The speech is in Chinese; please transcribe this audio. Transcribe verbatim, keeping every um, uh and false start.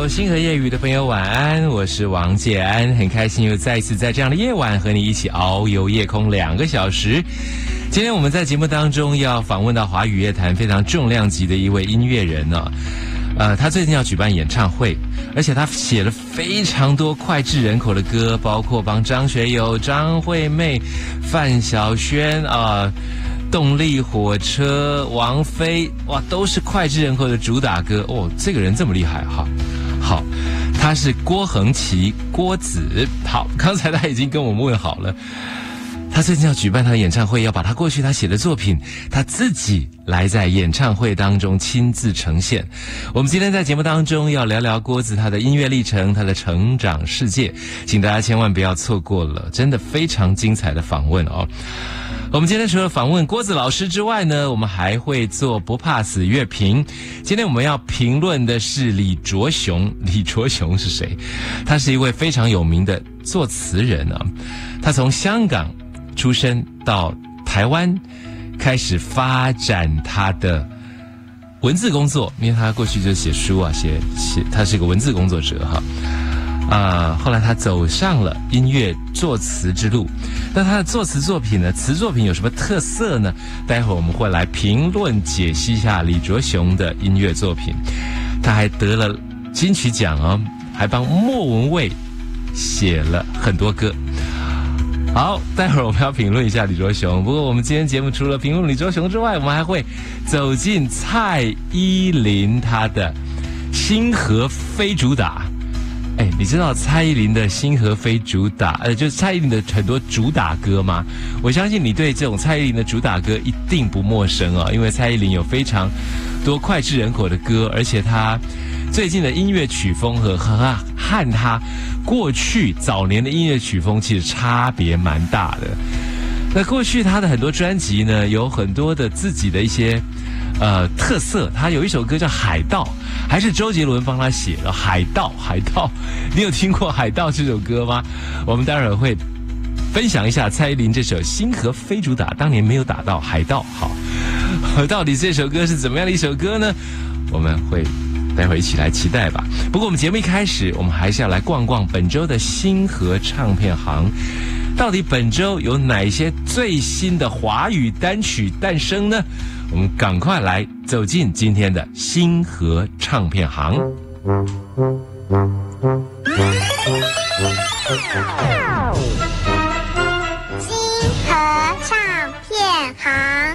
友，星河夜雨的朋友晚安，我是王介安，很开心又再一次在这样的夜晚和你一起遨游夜空两个小时。今天我们在节目当中要访问到华语乐坛非常重量级的一位音乐人呢、哦，呃，他最近要举办演唱会，而且他写了非常多脍炙人口的歌，包括帮张学友、张惠妹、范晓萱啊、呃、动力火车、王菲，哇，都是脍炙人口的主打歌哦。这个人这么厉害哈，好，他是郭恒琪，郭子。好，刚才他已经跟我们问好了。他最近要举办他的演唱会，要把他过去他写的作品，他自己来在演唱会当中亲自呈现。我们今天在节目当中要聊聊郭子他的音乐历程，他的成长世界，请大家千万不要错过了，真的非常精彩的访问哦。我们今天除了访问郭子老师之外呢，我们还会做不怕死乐评。今天我们要评论的是李卓雄。李卓雄是谁？他是一位非常有名的作词人啊。他从香港出生到台湾，开始发展他的文字工作，因为他过去就写书啊，写写，他是个文字工作者哈。啊、呃，后来他走上了音乐作词之路。那他的作词作品呢，词作品有什么特色呢？待会儿我们会来评论解析一下李卓雄的音乐作品。他还得了金曲奖哦，还帮莫文蔚写了很多歌。好，待会儿我们要评论一下李卓雄。不过我们今天节目除了评论李卓雄之外，我们还会走进蔡依林她的星河非主打。哎，你知道蔡依林的星河非主打，呃，就是蔡依林的很多主打歌吗？我相信你对这种蔡依林的主打歌一定不陌生啊，因为蔡依林有非常多脍炙人口的歌，而且她最近的音乐曲风和和和他过去早年的音乐曲风其实差别蛮大的。那过去他的很多专辑呢，有很多的自己的一些呃特色。他有一首歌叫《海盗》，还是周杰伦帮他写的《海盗》。海盗，你有听过《海盗》这首歌吗？我们待会儿会分享一下蔡依林这首《星河非主打》，当年没有打到海盗。好，到底这首歌是怎么样的一首歌呢？我们会待会儿一起来期待吧。不过我们节目一开始，我们还是要来逛逛本周的星河唱片行。到底本周有哪些最新的华语单曲诞生呢？我们赶快来走进今天的星河唱片行。 星河唱片行。